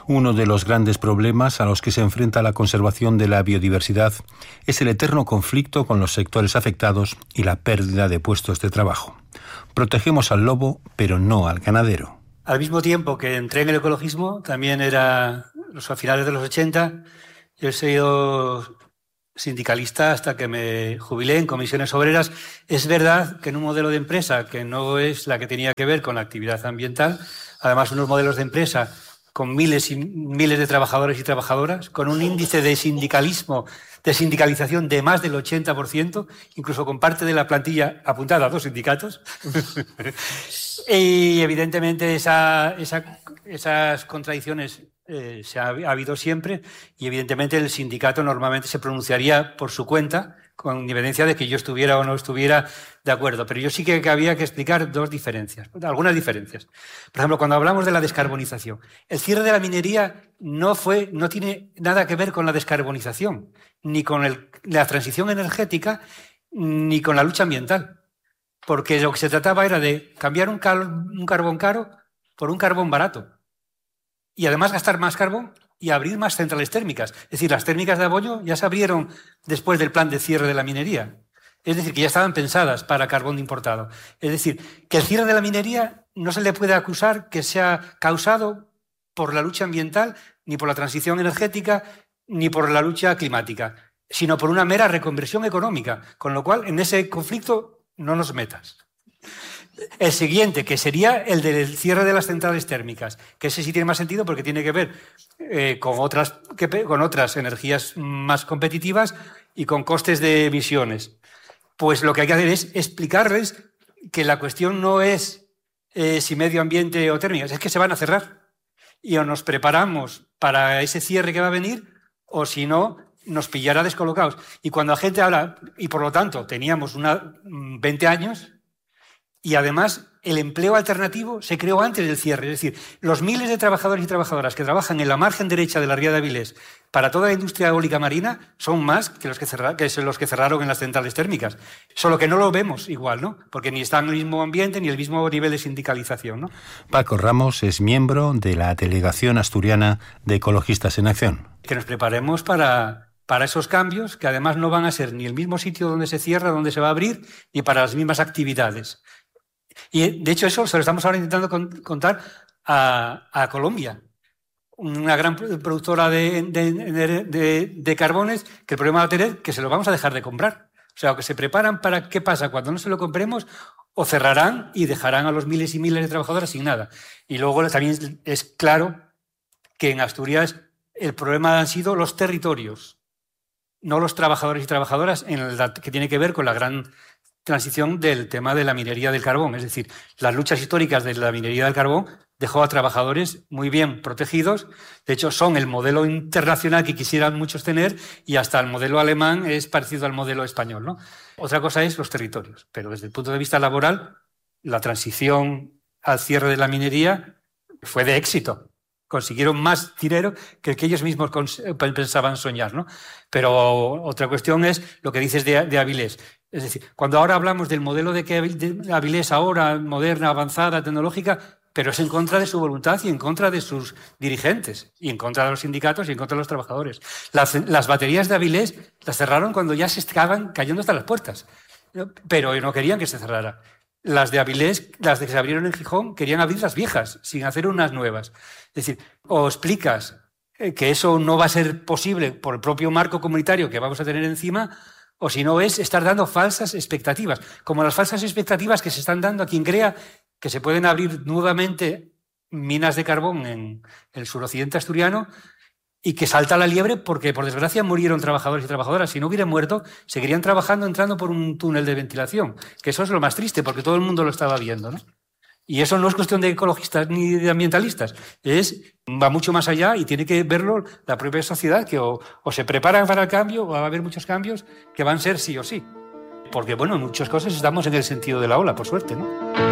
Uno de los grandes problemas a los que se enfrenta la conservación de la biodiversidad es el eterno conflicto con los sectores afectados y la pérdida de puestos de trabajo. Protegemos al lobo, pero no al ganadero. Al mismo tiempo que entré en el ecologismo, también era a finales de los 80, yo he sido sindicalista hasta que me jubilé en comisiones obreras. Es verdad que en un modelo de empresa que no es la que tenía que ver con la actividad ambiental, además unos modelos de empresa con miles y miles de trabajadores y trabajadoras, con un índice de sindicalización de más del 80%, incluso con parte de la plantilla apuntada a 2 sindicatos. Y evidentemente esas contradicciones ha habido siempre, y evidentemente el sindicato normalmente se pronunciaría por su cuenta, con independencia de que yo estuviera o no estuviera de acuerdo. Pero yo sí que había que explicar algunas diferencias. Por ejemplo, cuando hablamos de la descarbonización, el cierre de la minería no tiene nada que ver con la descarbonización, ni con la transición energética, ni con la lucha ambiental. Porque lo que se trataba era de cambiar un carbón caro por un carbón barato. Y además gastar más carbón y abrir más centrales térmicas. Es decir, las térmicas de Aboño ya se abrieron después del plan de cierre de la minería. Es decir, que ya estaban pensadas para carbón importado. Es decir, que el cierre de la minería no se le puede acusar que sea causado por la lucha ambiental, ni por la transición energética, ni por la lucha climática, sino por una mera reconversión económica. Con lo cual, en ese conflicto no nos metas. El siguiente, que sería el del cierre de las centrales térmicas, que ese sí tiene más sentido porque tiene que ver con otras energías más competitivas y con costes de emisiones. Pues lo que hay que hacer es explicarles que la cuestión no es si medio ambiente o térmicas, es que se van a cerrar. Y o nos preparamos para ese cierre que va a venir, o si no, nos pillará descolocados. Y cuando la gente habla, y por lo tanto teníamos 20 años, y además el empleo alternativo se creó antes del cierre. Es decir, los miles de trabajadores y trabajadoras que trabajan en la margen derecha de la ría de Avilés para toda la industria eólica marina son más que los que cerraron en las centrales térmicas. Solo que no lo vemos igual, ¿no? Porque ni están en el mismo ambiente ni el mismo nivel de sindicalización, ¿no? Paco Ramos es miembro de la Delegación Asturiana de Ecologistas en Acción. Que nos preparemos para esos cambios, que además no van a ser ni el mismo sitio donde se cierra, donde se va a abrir, ni para las mismas actividades. Y de hecho eso se lo estamos ahora intentando contar a Colombia, una gran productora de carbones, que el problema va a tener que se lo vamos a dejar de comprar. O sea, que se preparan para qué pasa cuando no se lo compremos, o cerrarán y dejarán a los miles y miles de trabajadoras sin nada. Y luego también es claro que en Asturias el problema han sido los territorios, no los trabajadores y trabajadoras, que tiene que ver con la gran transición del tema de la minería del carbón. Es decir, las luchas históricas de la minería del carbón dejó a trabajadores muy bien protegidos. De hecho, son el modelo internacional que quisieran muchos tener, y hasta el modelo alemán es parecido al modelo español, ¿no? Otra cosa es los territorios. Pero desde el punto de vista laboral, la transición al cierre de la minería fue de éxito. Consiguieron más dinero que el que ellos mismos pensaban soñar, ¿no? Pero otra cuestión es lo que dices de Avilés. Es decir, cuando ahora hablamos del modelo de Avilés ahora, moderna, avanzada, tecnológica, pero es en contra de su voluntad y en contra de sus dirigentes, y en contra de los sindicatos y en contra de los trabajadores. Las baterías de Avilés las cerraron cuando ya se estaban cayendo hasta las puertas, pero no querían que se cerrara. Las de Avilés, las de que se abrieron en Gijón, querían abrir las viejas, sin hacer unas nuevas. Es decir, o explicas que eso no va a ser posible por el propio marco comunitario que vamos a tener encima, o si no es estar dando falsas expectativas, como las falsas expectativas que se están dando a quien crea que se pueden abrir nuevamente minas de carbón en el suroccidente asturiano, y que salta la liebre porque, por desgracia, murieron trabajadores y trabajadoras. Si no hubieran muerto, seguirían trabajando entrando por un túnel de ventilación, que eso es lo más triste, porque todo el mundo lo estaba viendo, ¿no? Y eso no es cuestión de ecologistas ni de ambientalistas, va mucho más allá, y tiene que verlo la propia sociedad, que o se preparan para el cambio, o va a haber muchos cambios que van a ser sí o sí. Porque, bueno, en muchas cosas estamos en el sentido de la ola, por suerte, ¿no?